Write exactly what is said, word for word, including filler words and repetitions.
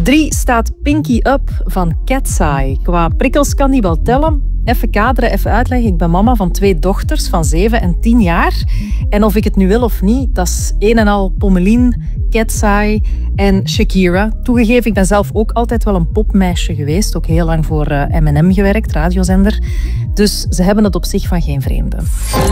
Op drie staat Pinky Up van Cat's Eye. Qua prikkels kan die wel tellen. Even kaderen, even uitleggen. Ik ben mama van twee dochters van zeven en tien jaar. En of ik het nu wil of niet, dat is een en al Pommelien, Cat's Eye en Shakira. Toegegeven, ik ben zelf ook altijd wel een popmeisje geweest. Ook heel lang voor M en M gewerkt, radiozender. Dus ze hebben het op zich van geen vreemde.